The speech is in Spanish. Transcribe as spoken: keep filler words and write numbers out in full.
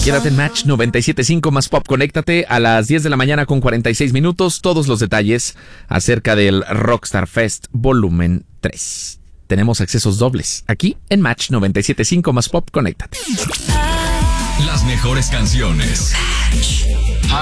Quédate en Match noventa y siete punto cinco más Pop. Conéctate a las diez de la mañana con cuarenta y seis minutos. Todos los detalles acerca del Rockstar Fest Volumen tres. Tenemos accesos dobles aquí en Match noventa y siete punto cinco más Pop. Conéctate. Las mejores canciones.